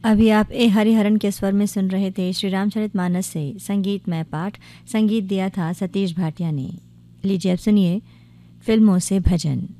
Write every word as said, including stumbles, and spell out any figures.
अभी आप ए हरिहरन के स्वर में सुन रहे थे श्री रामचरितमानस से संगीतमय पाठ। संगीत दिया था सतीश भाटिया ने। लीजिए अब सुनिए फिल्मों से भजन।